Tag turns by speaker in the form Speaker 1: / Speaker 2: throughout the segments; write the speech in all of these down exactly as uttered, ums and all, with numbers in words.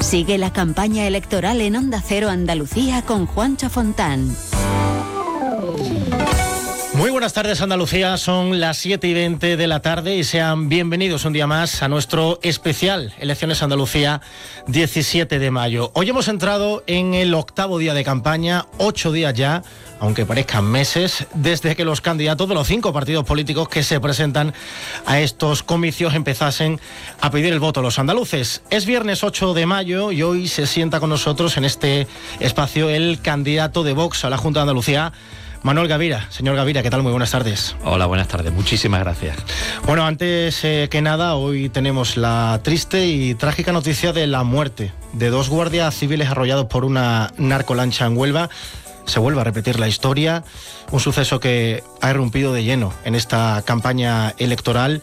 Speaker 1: Sigue la campaña electoral en Onda Cero Andalucía con Juancho Fontán.
Speaker 2: Muy buenas tardes, Andalucía, son las siete y veinte de la tarde y sean bienvenidos un día más a nuestro especial Elecciones Andalucía diecisiete de mayo. Hoy hemos entrado en el octavo día de campaña, ocho días ya, aunque parezcan meses, desde que los candidatos de los cinco partidos políticos que se presentan a estos comicios empezasen a pedir el voto a los andaluces. Es viernes ocho de mayo y hoy se sienta con nosotros en este espacio el candidato de Vox a la Junta de Andalucía, Manuel Gavira. Señor Gavira, ¿qué tal? Muy buenas tardes.
Speaker 3: Hola, buenas tardes. Muchísimas gracias.
Speaker 2: Bueno, antes eh, que nada, hoy tenemos la triste y trágica noticia de la muerte de dos guardias civiles arrollados por una narcolancha en Huelva. Se vuelve a repetir la historia, un suceso que ha irrumpido de lleno en esta campaña electoral.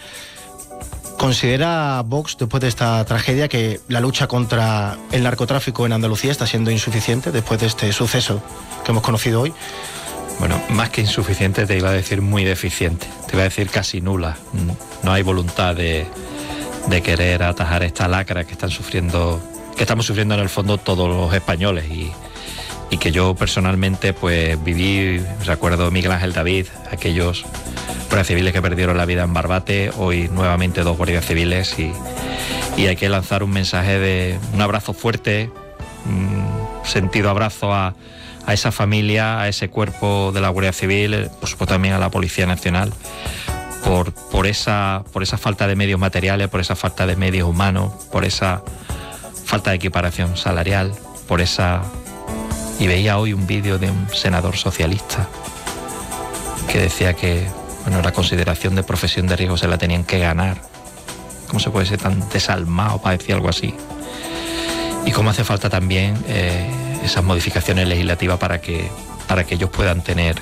Speaker 2: ¿Considera Vox, después de esta tragedia, que la lucha contra el narcotráfico en Andalucía está siendo insuficiente después de este suceso que hemos conocido hoy?
Speaker 3: Bueno, más que insuficiente, te iba a decir muy deficiente, te iba a decir casi nula. No hay voluntad de, de querer atajar esta lacra que están sufriendo, que estamos sufriendo en el fondo todos los españoles, y, y que yo personalmente pues viví, recuerdo Miguel Ángel David, aquellos guardias civiles que perdieron la vida en Barbate, hoy nuevamente dos guardias civiles, y, y hay que lanzar un mensaje de un abrazo fuerte, un sentido abrazo a a esa familia, a ese cuerpo de la Guardia Civil, por supuesto también a la Policía Nacional, por, por, esa, por esa falta de medios materiales, por esa falta de medios humanos, por esa falta de equiparación salarial, por esa... Y veía hoy un vídeo de un senador socialista que decía que, bueno, la consideración de profesión de riesgo se la tenían que ganar. ¿Cómo se puede ser tan desalmado para decir algo así? Y cómo hace falta también eh, esas modificaciones legislativas para que, para que ellos puedan tener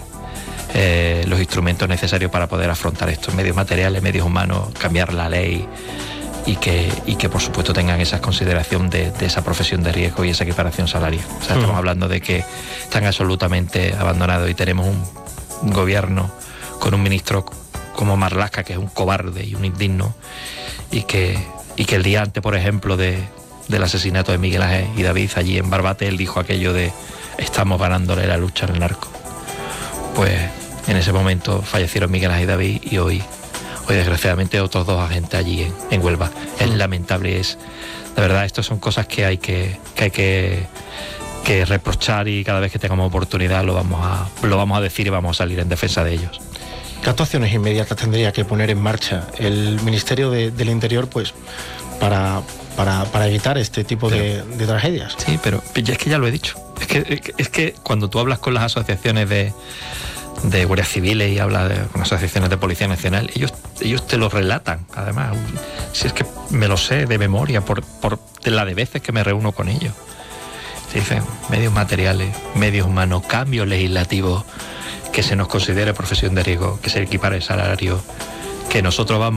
Speaker 3: eh, los instrumentos necesarios para poder afrontar estos medios materiales, medios humanos, cambiar la ley, y que, y que por supuesto tengan esa consideración de, de esa profesión de riesgo y esa equiparación salarial. O sea, estamos hablando de que están absolutamente abandonados, y tenemos un, un gobierno con un ministro como Marlaska, que es un cobarde y un indigno, y que, y que el día antes, por ejemplo, de... del asesinato de Miguel Ángel y David allí en Barbate, él dijo aquello de estamos ganándole la lucha al narco. Pues en ese momento fallecieron Miguel Ángel y David, y hoy, hoy desgraciadamente otros dos agentes allí en, en Huelva. Es lamentable, es de verdad, estas son cosas que hay que, que hay que, que reprochar, y cada vez que tengamos oportunidad lo vamos a, lo vamos a decir y vamos a salir en defensa de ellos.
Speaker 2: ¿Qué actuaciones inmediatas tendría que poner en marcha el Ministerio de, del Interior, pues, para... Para, para evitar este tipo pero, de, de tragedias?
Speaker 3: Sí, pero es que ya lo he dicho. Es que, es que cuando tú hablas con las asociaciones de, de guardias civiles y hablas de, con asociaciones de Policía Nacional, ellos, ellos te lo relatan, además. Si es que me lo sé de memoria por, por la de veces que me reúno con ellos. Te dicen medios materiales, medios humanos, cambios legislativos, que se nos considere profesión de riesgo, que se equipare el salario, que nosotros vamos